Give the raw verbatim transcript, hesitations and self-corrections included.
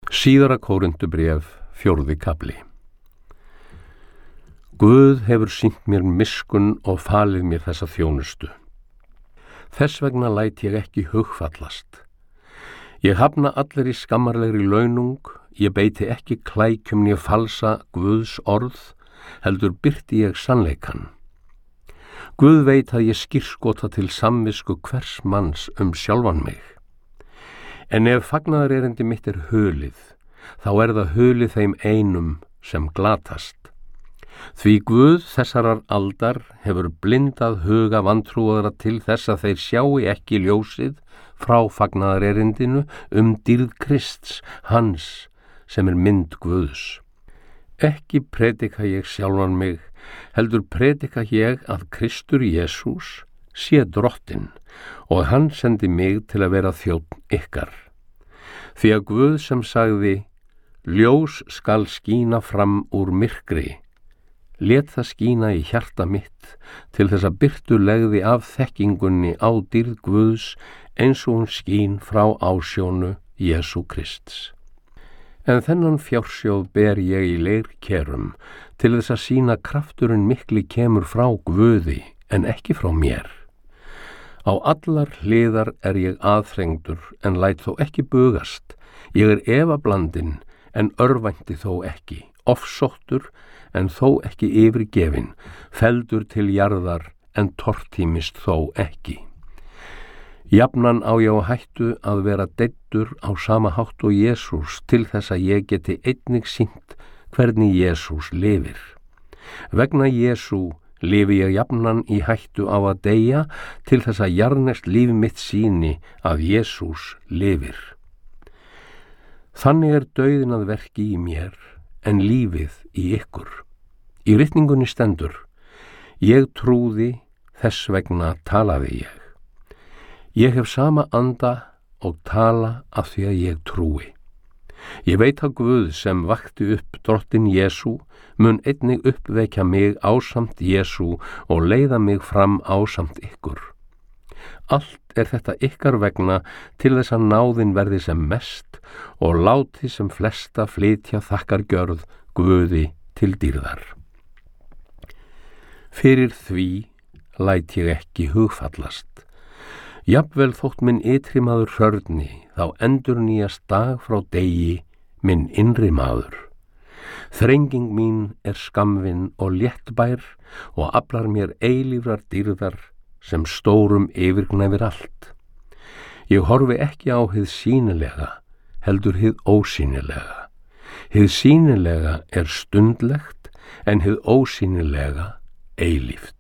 Síðara Kórinthubréf, fjórði kafli. Guð hefur sýnt mér miskunn og falið mér þessa þjónustu. Þess vegna læt ég ekki hugfallast. Ég hafna allir í skammarlegri launung, ég beiti ekki klækjum né falsa Guðs orð, heldur birti ég sannleikann. Guð veit að ég skírskota til samvisku hvers manns um sjálfan mig. En ef fagnaðarerindi mitt er hulið, þá er það hulið þeim einum sem glatast. Því Guð þessarar aldar hefur blindað huga vantrúaðra til þess að þeir sjái ekki ljósið frá fagnaðarerindinu um dýrð Krists, hans sem er mynd Guðs. Ekki predika ég sjálfan mig, heldur predika ég að Kristur Jesús sé drottinn og hann sendi mig til að vera þjónn ykkar. Því að Guð sem sagði, ljós skal skína fram úr myrkri, lét það skína í hjarta mitt til þess að birtu legði af þekkingunni á dýrð Guðs eins og hún skín frá ásjónu Jesú Krists. En þennan fjársjóð ber ég í leirkerum til þess að sýna krafturinn mikli kemur frá Guði en ekki frá mér. Á allar hliðar er ég aðþrengdur en læt þó ekki bugast. Ég er efablandinn en örvænti þó ekki, ofsóttur en þó ekki yfirgefinn, felldur til jarðar en tortímist þó ekki. Jafnan á ég á hættu að vera deyddur á sama hátt og Jesús til þess að ég geti einnig sýnt hvernig Jesús lifir. Vegna Jesú lifi ég jafnan í hættu á að deyja til þess að jarðneskt líf mitt sýni að Jesús lifir. Þannig er dauðinn að verki í mér en lífið í ykkur. Í ritningunni stendur, ég trúði, þess vegna talaði ég. Ég hef sama anda og tala af því að ég trúi. Ég veit að Guð sem vakti upp drottinn Jesú mun einnig uppvekja mig ásamt Jesú og leiða mig fram ásamt ykkur. Allt er þetta ykkar vegna til þess að náðin verði sem mest og láti sem flesta flytja þakkargjörð Guði til dýrðar. Fyrir því læt ég ekki hugfallast. Jafnvel þótt minn ytri maður hrörni, þá endur nýjast dag frá degi minn innri maður. Þrenging mín er skammvinn og léttbær og aflar mér eilífrar dýrðar sem stórum yfirgnæfir allt. Ég horfi ekki á hið sýnilega, heldur hið ósýnilega. Hið sýnilega er stundlegt en hið ósýnilega eilíft.